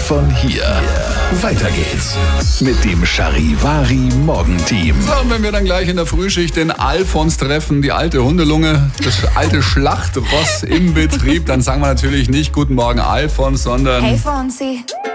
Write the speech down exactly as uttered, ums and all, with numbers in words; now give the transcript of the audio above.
von hier. Weiter geht's mit dem Charivari Morgenteam. So, und wenn wir dann gleich in der Frühschicht den Alfons treffen, die alte Hundelunge, das alte Schlachtross im Betrieb, dann sagen wir natürlich nicht Guten Morgen Alfons, sondern... Hey Fonsi.